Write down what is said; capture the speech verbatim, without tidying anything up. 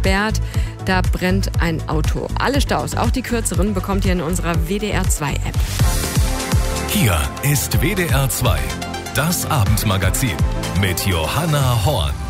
gesperrt. Da brennt ein Auto. Alle Staus, auch die kürzeren, bekommt ihr in unserer W D R zwei App. Hier ist W D R zwei, das Abendmagazin mit Johanna Horn.